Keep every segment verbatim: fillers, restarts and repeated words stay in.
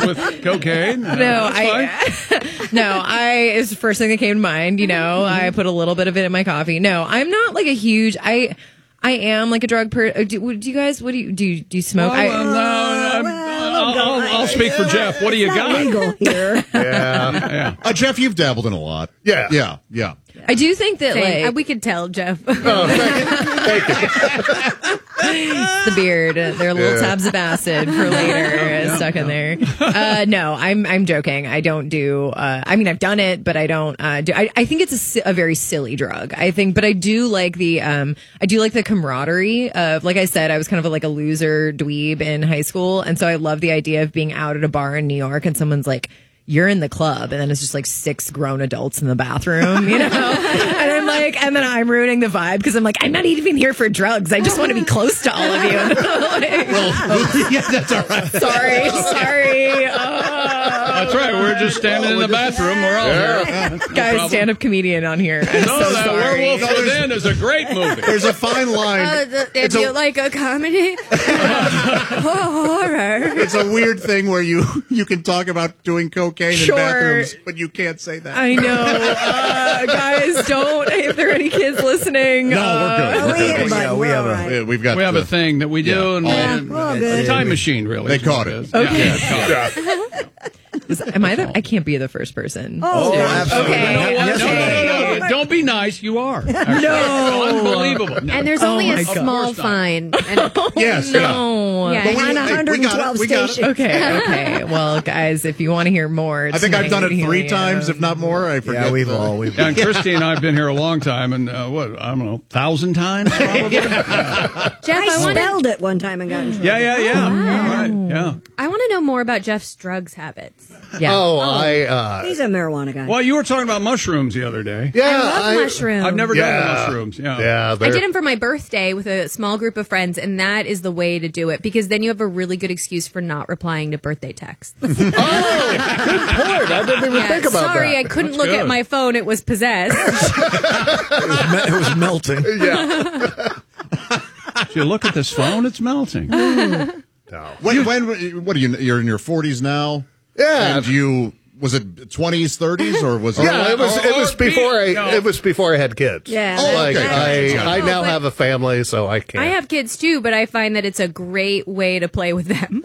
with cocaine. Uh, No, I no, I it's the first thing that came to mind. You know, I put a little bit of it in my coffee. No, I'm not like a huge. I I am like a drug per. Do, do you guys? What do you do? You, do you smoke? Well, I, well, no, I'm, I'll, I'll, I'll speak for Jeff. What do you It's got? not legal here. Yeah. Yeah. Uh, Jeff, you've dabbled in a lot. Yeah. Yeah. Yeah. I do think that Same. like Uh, we could tell, Jeff. Oh, thank you. Thank you. the beard. There are little Yeah. tabs of acid for later stuck in there. Uh, no, I'm I'm joking. I don't do. Uh, I mean, I've done it, but I don't uh, do. I, I think it's a, si- a very silly drug. I think, but I do like the. Um, I do like the camaraderie of. Like I said, I was kind of a, like a loser dweeb in high school, and so I love the idea of being out at a bar in New York and someone's like, you're in the club, and then it's just like six grown adults in the bathroom, you know? And I'm like, and then I'm ruining the vibe because I'm like, I'm not even here for drugs. I just want to be close to all of you. And I'm like, Well, yeah, that's all right. sorry, sorry. Oh. That's right. We're just standing in the bathroom. We're all Yeah. here. That's no Guys, problem. stand up comedian on here. I'm No, so that sorry. Werewolf Within is a great movie. There's a fine line. Uh, the, if It's a- you like a comedy, horror. It's a weird thing where you you can talk about doing cocaine Sure. in bathrooms, but you can't say that. I know. Uh, guys, don't. If there are any kids listening. No, uh, we're good. Oh, we, We're yeah, we have a- good. Yeah, We've got We have the, a thing that we do, Yeah. and, Oh. and Oh, a good. time machine, really. They is what caught it it. is. Okay. Yeah, caught it. Is- am I the? I can't be the first person. Oh, absolutely. Okay. No, no, okay. no, no, no. Don't be nice. You are. Actually. No. Unbelievable. No. And there's Oh only my a God. small Of course not. fine. And, Yes. No. Yeah. But we, On hey, we one hundred twelve got it. We got it. stations. Okay, okay. Well, guys, if you want to hear more, I think I've done it tonight, three you times, know. if not more. I forget. Yeah, we've the- all. We've Yeah, and Christy and I have been here a long time, and uh, what, I don't know, thousand times probably? yeah. Jeff, I I want to spelled it one time and got in trouble. yeah, yeah, yeah. All right, yeah. I want to know more about Jeff's drugs habits. Yeah. Oh, I. Uh, He's a marijuana guy. Well, you were talking about mushrooms the other day. yeah, I love mushrooms. I've never done Yeah. the mushrooms. Yeah. Yeah, I they're- did them for my birthday with a small group of friends, and that is the way to do it because then you have a really good excuse for not replying to birthday texts. Oh, good point. I didn't even Yeah, think about sorry, I that. couldn't That's look good. at my phone; it was possessed. It was, me- it was melting. Yeah. If you look at this phone, it's melting. No. When, when, what are you? You're in your forties now. Yeah. And you was it twenties, thirties, or was it? Yeah, it was. It was or before I. be- no. It was before I had kids. Yeah. Oh, Like okay. I. I now but- have a family, so I can't. I have kids too, but I find that it's a great way to play with them.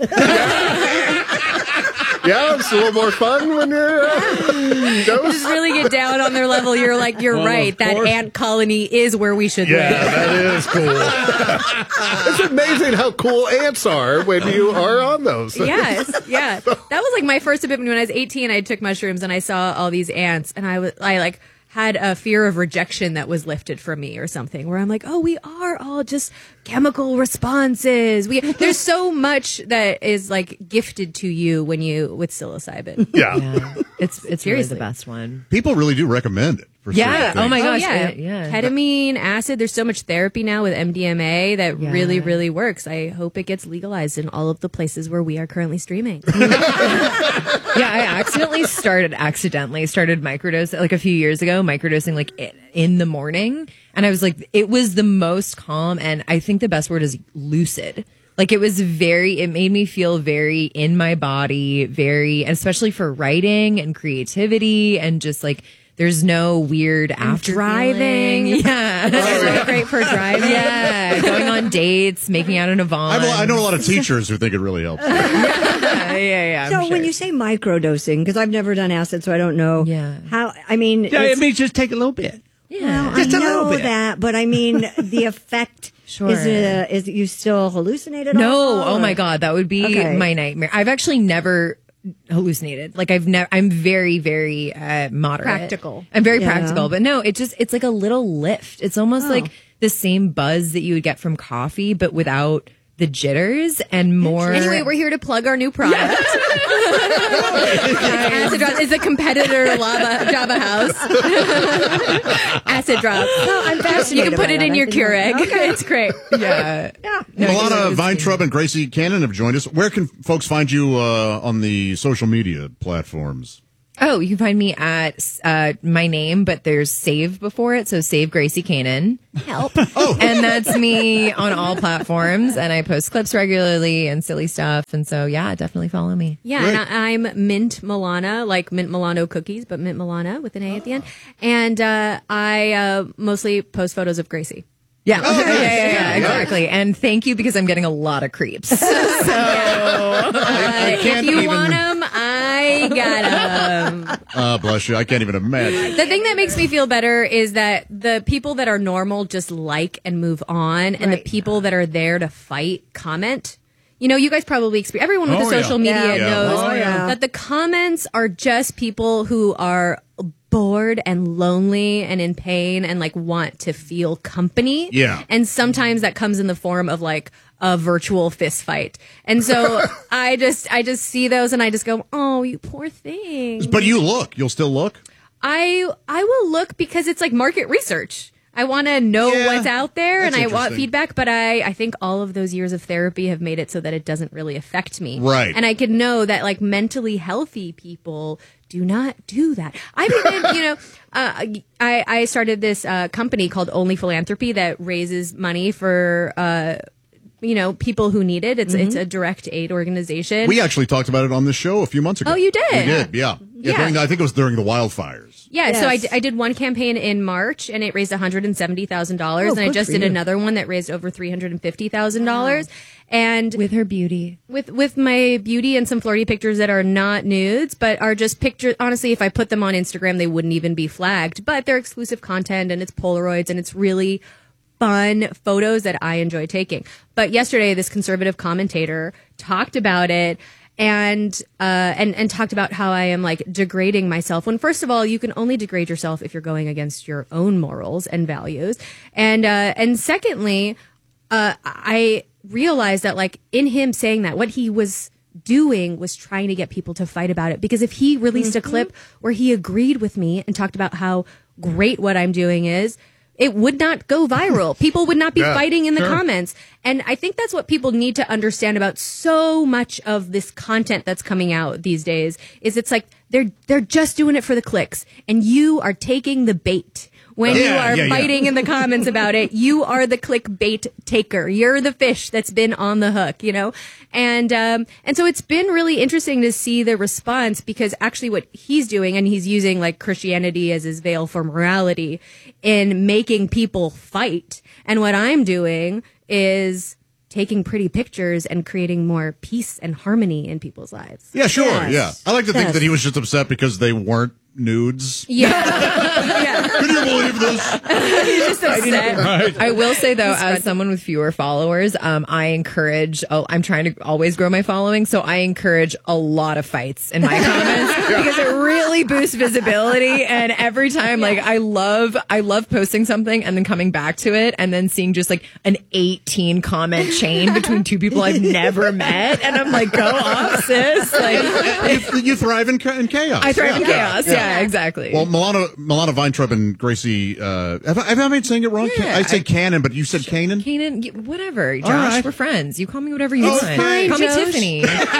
Yeah, it's a little more fun when you're. Uh, Just really get down on their level. You're like, you're Well, right. of That course. ant colony is where we should Yeah, live. that is cool. It's amazing how cool ants are when you are on those. Yes, yeah. That was like my first epiphany when I was eighteen. I took mushrooms and I saw all these ants, and I was, I like had a fear of rejection that was lifted from me or something. Where I'm like, oh, we are all just chemical responses. We there's so much that is like gifted to you when you with psilocybin. Yeah. Yeah. It's it's Seriously. really the best one. People really do recommend it. For Yeah. certain Oh my things. Oh gosh. yeah. it- yeah. Ketamine, acid. There's so much therapy now with M D M A that Yeah. really, really works. I hope it gets legalized in all of the places where we are currently streaming. Yeah, I accidentally started accidentally started microdosing like a few years ago, microdosing like i- in the morning, and I was like, it was the most calm, and I think the best word is lucid. Like it was very, it made me feel very in my body, very, and especially for writing and creativity, and just like there's no weird after driving. Yeah, It's so great for driving. yeah, going on dates, making out in a Vaughn. I know, I know a lot of teachers who think it really helps. Yeah, yeah, yeah. I'm So sure. when you say microdosing, because I've never done acid, so I don't know Yeah. how. I mean, Yeah, it's- it means just take a little bit. yeah. I Just a little know bit. that, but I mean, the effect. Sure. Is it? Is you still hallucinate at No, all? oh my or- god, that would be Okay. my nightmare. I've actually never hallucinated. Like I've never. I'm very, very uh, moderate, Practical. I'm very Yeah. practical, but no, it just it's like a little lift. It's almost Oh. like the same buzz that you would get from coffee, but without the jitters and more. Anyway, we're here to plug our new product. Acid Drop is a competitor to Lava, Java House. Acid Drop. No, I'm You fascinated. can put by it that. in I your didn't know. Keurig. Okay. It's great. yeah, Yeah. No, a lot because it of was- Vine Trub and Gracie Cannon have joined us. Where can folks find you uh, on the social media platforms? Oh, you can find me at uh, my name, but there's save before it. So save Gracie Kanan. Help. Oh. And that's me on all platforms. And I post clips regularly and silly stuff. And so, yeah, definitely follow me. Yeah, Right. and I, I'm Mint Milana, like Mint Milano cookies, but Mint Milana with an A at the end. And uh, I uh, mostly post photos of Gracie. Yeah. Oh, yeah, nice. yeah, yeah, yeah, Yeah. exactly. And thank you because I'm getting a lot of creeps. So Uh, I if can't you even- want them, I got them. Uh, bless you. I can't even imagine. The thing that makes me feel better is that the people that are normal just like and move on, and Right. the people that are there to fight comment. You know, you guys probably experience, everyone with Oh, the yeah. social media Yeah. knows Oh, yeah. that the comments are just people who are bored and lonely and in pain and like want to feel company. Yeah. And sometimes that comes in the form of like a virtual fist fight. And so I just, I just see those and I just go, oh, you poor thing. But you look. You'll still look? I I will look because it's like market research. I want to know Yeah, what's out there and that's I want interesting. feedback, but I, I think all of those years of therapy have made it so that it doesn't really affect me. Right. And I can know that like mentally healthy people do not do that. I've even, you know, uh, I, I started this uh, company called Only Philanthropy that raises money for, uh, you know, people who need it. It's it's a direct aid organization. We actually talked about it on this show a few months ago. Oh, you did? We did, yeah. Yeah, Yeah. during the, I think it was during the wildfires. Yeah, so I, Yes. d- I did one campaign in March and it raised one hundred seventy thousand dollars. Oh, and I good just for did you. another one that raised over three hundred fifty thousand dollars. And With her beauty. with with my beauty and some flirty pictures that are not nudes, but are just pictures. Honestly, if I put them on Instagram, they wouldn't even be flagged. But they're exclusive content and it's Polaroids and it's really fun photos that I enjoy taking. But yesterday, this conservative commentator talked about it and uh, and and talked about how I am like degrading myself. When first of all, you can only degrade yourself if you're going against your own morals and values, and uh, and secondly, uh, I realized that like in him saying that, what he was doing was trying to get people to fight about it. Because if he released a clip where he agreed with me and talked about how great what I'm doing is, it would not go viral. People would not be Yeah, fighting in the sure. comments. And I think that's what people need to understand about so much of this content that's coming out these days is it's like they're they're just doing it for the clicks and you are taking the bait. When you Yeah, are yeah, yeah. fighting in the comments about it, you are the clickbait taker. You're the fish that's been on the hook, you know? And, um, and so it's been really interesting to see the response because actually what he's doing, and he's using like Christianity as his veil for morality in making people fight. And what I'm doing is taking pretty pictures and creating more peace and harmony in people's lives. Yeah, sure. Yes. Yeah. I like to think Yes. that he was just upset because they weren't nudes. Yeah. yeah. Can you believe this? He's just upset. I will say though, as someone with fewer followers, um, I encourage. Oh, I'm trying to always grow my following, so I encourage a lot of fights in my comments because it really boosts visibility. And every time, like, I love, I love posting something and then coming back to it and then seeing just like an eighteen comment chain between two people I've never met, and I'm like, go off, sis. Like, you, you thrive in, ca- in chaos. I thrive in Yeah. chaos. Yeah, exactly. Well, Milana, Milana Weintraub and Gracie, uh, have, I, have I been saying it wrong? Yeah, I say I- Cannon, but you said Kanan? Kanan, y- whatever, Josh, right. we're friends. You call me whatever you Oh, want. fine, Call me Josh. Tiffany.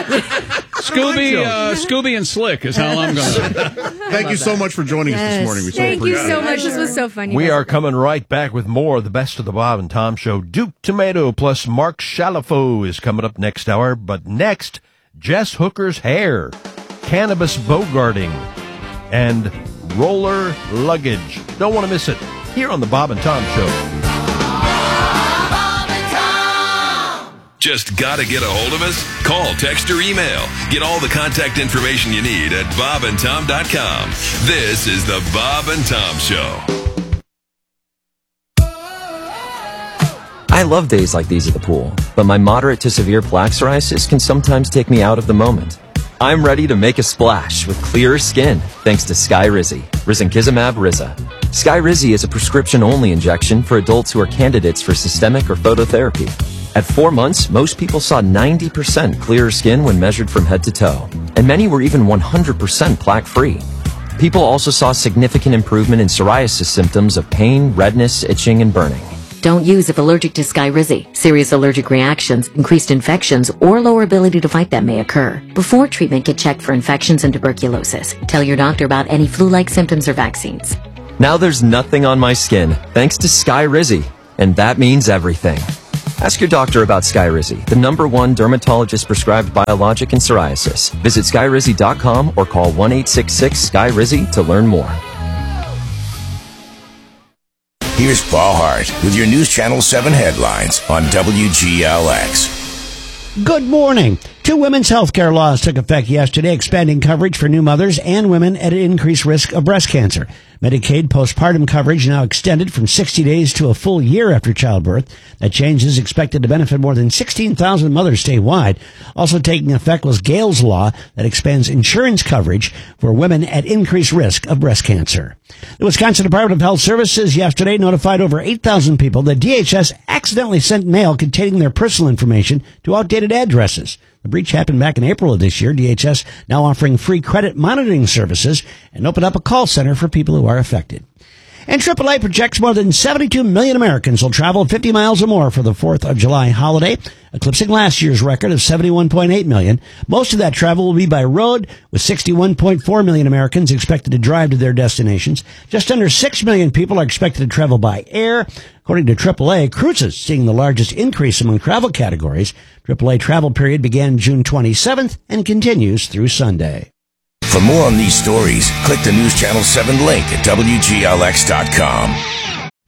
Scooby, uh, Scooby and Slick is how I'm going to. Thank you so much for joining us this Yes. morning. We so Thank you appreciate so it. much. This was so fun. you We guys. are coming right back with more of the best of the Bob and Tom Show. Duke Tomato plus Mark Chalafo is coming up next hour. But next, Jess Hooker's hair, cannabis bogarting, and roller luggage. Don't want to miss it here on the Bob and Tom Show. Just gotta get a hold of us? Call, text, or email. Get all the contact information you need at bob and tom dot com. This is the Bob and Tom Show. I love days like these at the pool, but my moderate to severe plaque psoriasis can sometimes take me out of the moment. I'm ready to make a splash with clearer skin thanks to Skyrizi, Risankizumab Riza. Skyrizi is a prescription-only injection for adults who are candidates for systemic or phototherapy. At four months, most people saw ninety percent clearer skin when measured from head to toe, and many were even one hundred percent plaque-free. People also saw significant improvement in psoriasis symptoms of pain, redness, itching, and burning. Don't use if allergic to Skyrizi. Serious allergic reactions, increased infections, or lower ability to fight them may occur. Before treatment, get checked for infections and tuberculosis. Tell your doctor about any flu-like symptoms or vaccines. Now there's nothing on my skin, thanks to Skyrizi. And that means everything. Ask your doctor about Skyrizi, the number one dermatologist-prescribed biologic in psoriasis. Visit skyrizi dot com or call one eight six six Sky Rizzy to learn more. Here's Paul Hart with your News Channel seven headlines on W G L X. Good morning. Two women's health care laws took effect yesterday, expanding coverage for new mothers and women at an increased risk of breast cancer. Medicaid postpartum coverage now extended from sixty days to a full year after childbirth. That change is expected to benefit more than sixteen thousand mothers statewide. Also taking effect was Gale's Law that expands insurance coverage for women at increased risk of breast cancer. The Wisconsin Department of Health Services yesterday notified over eight thousand people that D H S accidentally sent mail containing their personal information to outdated addresses. The breach happened back in April of this year. D H S now offering free credit monitoring services and opened up a call center for people who are affected. And triple A projects more than seventy-two million Americans will travel fifty miles or more for the fourth of July holiday, eclipsing last year's record of seventy-one point eight million. Most of that travel will be by road, with sixty-one point four million Americans expected to drive to their destinations. Just under six million people are expected to travel by air. According to triple A, cruises seeing the largest increase among travel categories. triple A travel period began June twenty-seventh and continues through Sunday. For more on these stories, click the News Channel seven link at W G L X dot com.